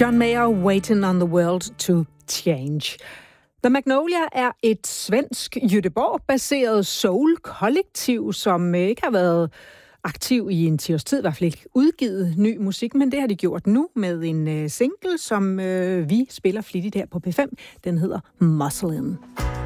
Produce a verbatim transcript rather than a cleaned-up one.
John Mayer, Waiting on the World to Change. The Magnolia er et svensk Göteborg-baseret soul-kollektiv, som ikke har været aktiv i en ti års tid, i hvert fald ikke udgivet ny musik, men det har de gjort nu med en single, som vi spiller flittigt her på P fem. Den hedder Muscle In.